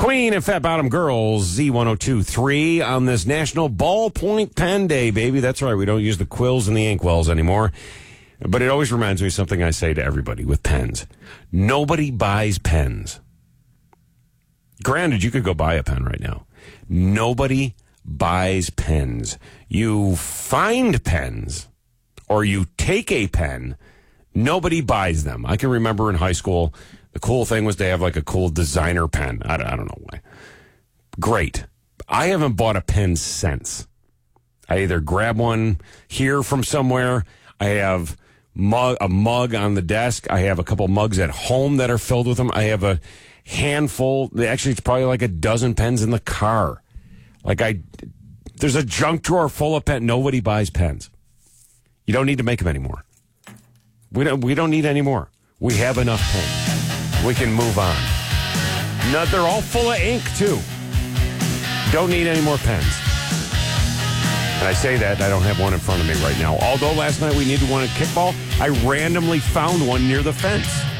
Queen and Fat Bottom Girls, Z1023 on this National Ballpoint Pen Day, baby. That's right. We don't use the quills and the inkwells anymore. But it always reminds me of something I say to everybody with pens. Nobody buys pens. Granted, you could go buy a pen right now. Nobody buys pens. You find pens or you take a pen. Nobody buys them. I can remember in high school, the cool thing was to have like a cool designer pen. I don't know why. Great. I haven't bought a pen since. I either grab one here from somewhere. I have a mug on the desk. I have a couple mugs at home that are filled with them. I have a handful. Actually, it's probably like a dozen pens in the car. There's a junk drawer full of pens. Nobody buys pens. You don't need to make them anymore. We don't need any more. We have enough pens. We can move on. No, they're all full of ink, too. Don't need any more pens. And I say that, I don't have one in front of me right now. Although last night we needed one at kickball, I randomly found one near the fence.